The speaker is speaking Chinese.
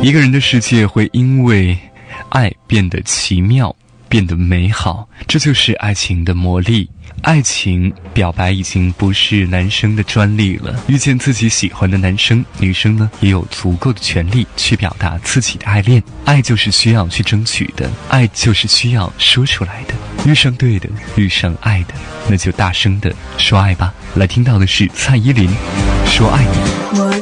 一个人的世界会因为爱变得奇妙，变得美好，这就是爱情的魔力。爱情表白已经不是男生的专利了，遇见自己喜欢的男生，女生呢也有足够的权利去表达自己的爱恋。爱就是需要去争取的，爱就是需要说出来的。遇上对的，遇上爱的，那就大声的说爱吧。来听到的是蔡依林说爱你。